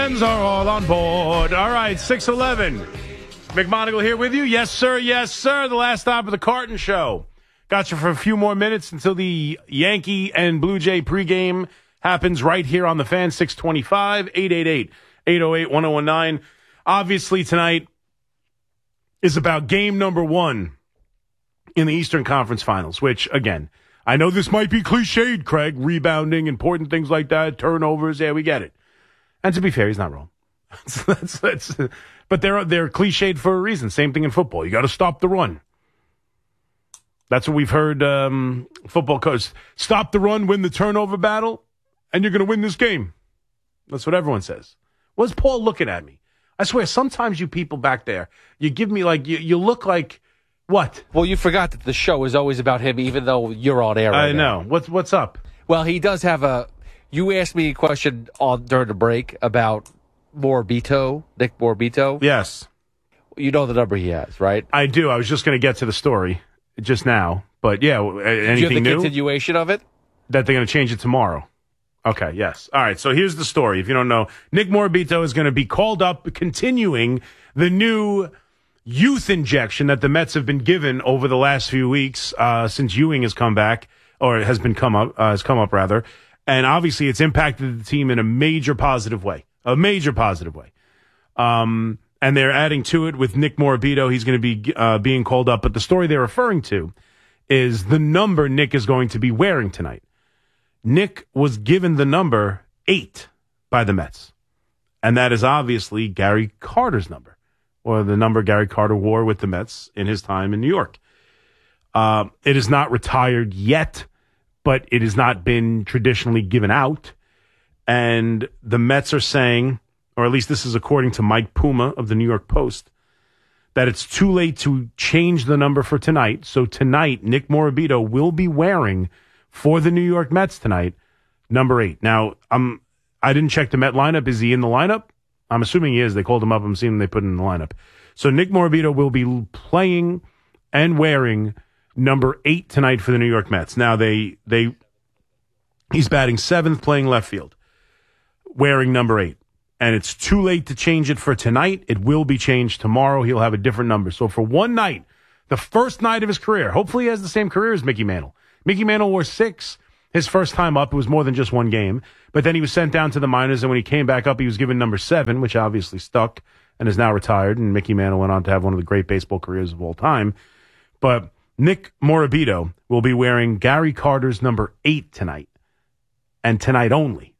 Friends are all on board. All right, 6:11. McMonagle here with you. Yes, sir. Yes, sir. The last stop of the Carton Show. Got you for a few more minutes until the Yankee and Blue Jay pregame happens right here on the Fan. 625 888 1019. Obviously, tonight is about game number 1 in the Eastern Conference Finals, which, again, I know this might be cliched, Craig, rebounding, important things like that, turnovers. Yeah, we get it. And to be fair, he's not wrong. But they're cliched for a reason. Same thing in football. You got to stop the run. That's what we've heard football coaches. Stop the run, win the turnover battle, and you're going to win this game. That's what everyone says. What's Paul looking at me? I swear, sometimes you people back there, you give me like, you look like, what? Well, you forgot that the show is always about him, even though you're on air right now. I know. What's up? Well, he does have you asked me a question during the break about Morabito, Nick Morabito. Yes. You know the number he has, right? I do. I was just going to get to the story just now. But, yeah, anything do you have the new? Continuation of it? That they're going to change it tomorrow. Okay, yes. All right, so here's the story. If you don't know, Nick Morabito is going to be called up, continuing the new youth injection that the Mets have been given over the last few weeks since Ewing has come back, or has come up rather. And obviously, it's impacted the team in a major positive way. And they're adding to it with Nick Morabito. He's going to be being called up. But the story they're referring to is the number Nick is going to be wearing tonight. Nick was given the number 8 by the Mets. And that is obviously Gary Carter's number, or the number Gary Carter wore with the Mets in his time in New York. It is not retired yet, but it has not been traditionally given out. And the Mets are saying, or at least this is according to Mike Puma of the New York Post, that it's too late to change the number for tonight. So tonight, Nick Morabito will be wearing, for the New York Mets tonight, number 8. Now, I didn't check the Met lineup. Is he in the lineup? I'm assuming he is. They called him up. I'm seeing they put him in the lineup. So Nick Morabito will be playing and wearing number 8 tonight for the New York Mets. Now, he's batting 7th, playing left field, wearing number 8. And it's too late to change it for tonight. It will be changed tomorrow. He'll have a different number. So for one night, the first night of his career, hopefully he has the same career as Mickey Mantle. Mickey Mantle wore 6 his first time up. It was more than just one game. But then he was sent down to the minors, and when he came back up, he was given number 7, which obviously stuck and is now retired. And Mickey Mantle went on to have one of the great baseball careers of all time. But Nick Morabito will be wearing Gary Carter's number 8 tonight, and tonight only.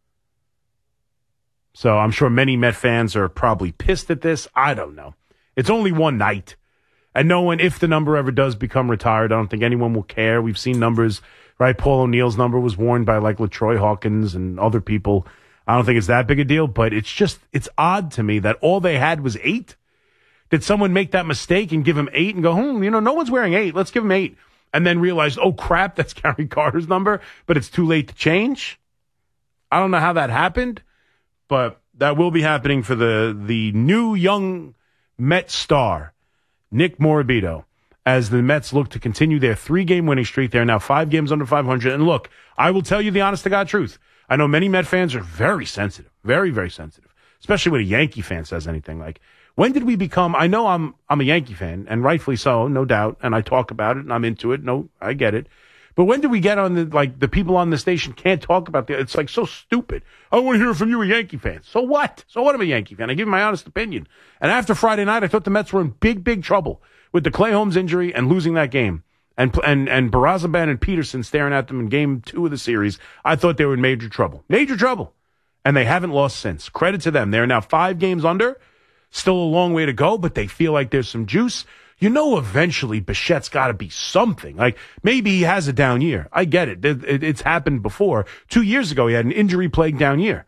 So I'm sure many Met fans are probably pissed at this. I don't know. It's only one night. And no one, if the number ever does become retired, I don't think anyone will care. We've seen numbers, right? Paul O'Neill's number was worn by like LaTroy Hawkins and other people. I don't think it's that big a deal, but it's odd to me that all they had was 8. Did someone make that mistake and give him 8 and go, no one's wearing 8. Let's give him 8. And then realize, oh, crap, that's Gary Carter's number, but it's too late to change? I don't know how that happened, but that will be happening for the new young Met star, Nick Morabito, as the Mets look to continue their 3-game winning streak. They're now 5 games under 500. And look, I will tell you the honest-to-God truth. I know many Met fans are very sensitive, very, very sensitive, especially when a Yankee fan says anything like, when did we become, I know I'm a Yankee fan, and rightfully so, no doubt, and I talk about it, and I'm into it. No, I get it. But when did we get on the people on the station can't talk about it's like so stupid. I want to hear from you, a Yankee fan. So what? So what am I a Yankee fan? I give my honest opinion. And after Friday night, I thought the Mets were in big, big trouble with the Clay Holmes injury and losing that game. And Barazaban and Peterson staring at them in game 2 of the series. I thought they were in major trouble. Major trouble. And they haven't lost since. Credit to them. They're now 5 games under. Still a long way to go, but they feel like there's some juice. You know, eventually Bichette's got to be something. Like, maybe he has a down year. I get it. It's happened before. 2 years ago, he had an injury-plagued down year.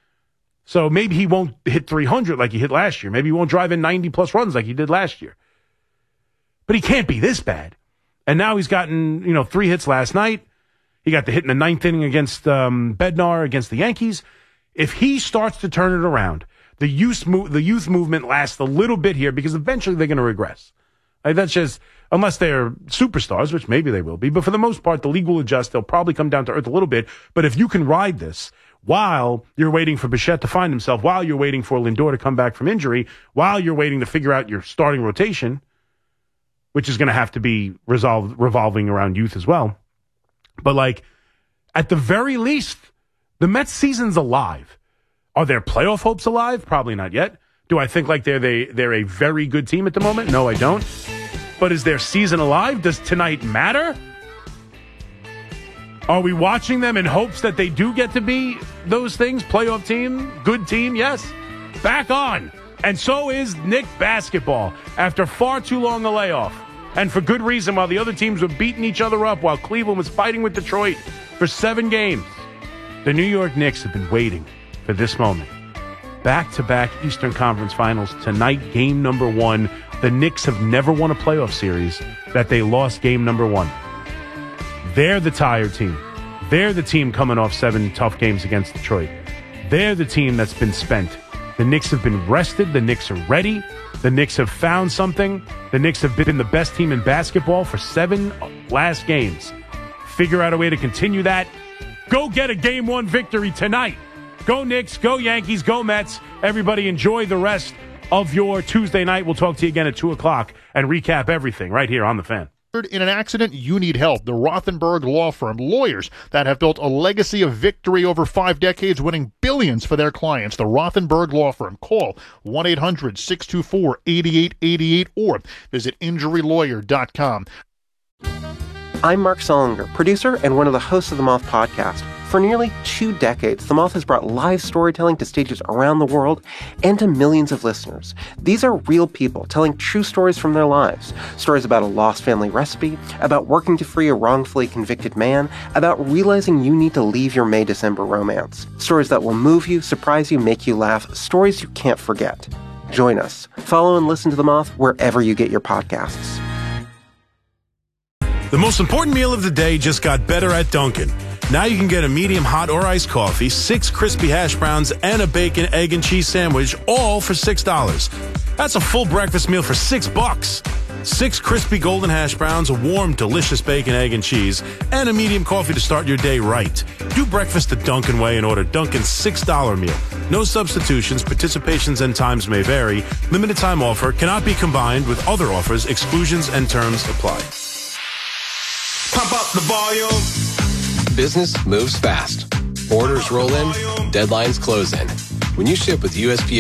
So maybe he won't hit 300 like he hit last year. Maybe he won't drive in 90-plus runs like he did last year. But he can't be this bad. And now he's gotten, 3 hits last night. He got the hit in the 9th inning against Bednar, against the Yankees. If he starts to turn it around, the youth movement lasts a little bit here because eventually they're going to regress. Like, that's just, unless they're superstars, which maybe they will be. But for the most part, the league will adjust. They'll probably come down to earth a little bit. But if you can ride this, while you're waiting for Bichette to find himself, while you're waiting for Lindor to come back from injury, while you're waiting to figure out your starting rotation, which is going to have to be revolving around youth as well. But, like, at the very least, the Mets season's alive. Are their playoff hopes alive? Probably not yet. Do I think like they're a very good team at the moment? No, I don't. But is their season alive? Does tonight matter? Are we watching them in hopes that they do get to be those things? Playoff team, good team, yes. Back on. And so is Nick basketball after far too long a layoff. And for good reason, while the other teams were beating each other up, while Cleveland was fighting with Detroit for 7 games. The New York Knicks have been waiting for this moment. Back-to-back Eastern Conference Finals. Tonight, game number 1. The Knicks have never won a playoff series that they lost game number 1. They're the tired team. They're the team coming off 7 tough games against Detroit. They're the team that's been spent. The Knicks have been rested. The Knicks are ready. The Knicks have found something. The Knicks have been the best team in basketball for 7 last games. Figure out a way to continue that. Go get a Game 1 victory tonight. Go Knicks, go Yankees, go Mets. Everybody enjoy the rest of your Tuesday night. We'll talk to you again at 2 o'clock and recap everything right here on The Fan. In an accident, you need help. The Rothenberg Law Firm, lawyers that have built a legacy of victory over 5 decades, winning billions for their clients. The Rothenberg Law Firm. Call 1-800-624-8888 or visit injurylawyer.com. I'm Mark Solinger, producer and one of the hosts of the Moth Podcast. For nearly 2 decades, The Moth has brought live storytelling to stages around the world and to millions of listeners. These are real people telling true stories from their lives. Stories about a lost family recipe, about working to free a wrongfully convicted man, about realizing you need to leave your May-December romance. Stories that will move you, surprise you, make you laugh. Stories you can't forget. Join us. Follow and listen to The Moth wherever you get your podcasts. The most important meal of the day just got better at Dunkin'. Now you can get a medium hot or iced coffee, 6 crispy hash browns, and a bacon, egg, and cheese sandwich, all for $6. That's a full breakfast meal for $6. 6 crispy golden hash browns, a warm, delicious bacon, egg, and cheese, and a medium coffee to start your day right. Do breakfast the Dunkin' way and order Dunkin's $6 meal. No substitutions, participations, and times may vary. Limited time offer cannot be combined with other offers. Exclusions and terms apply. Pump up the volume. Business moves fast. Orders roll in, deadlines close in. When you ship with USPS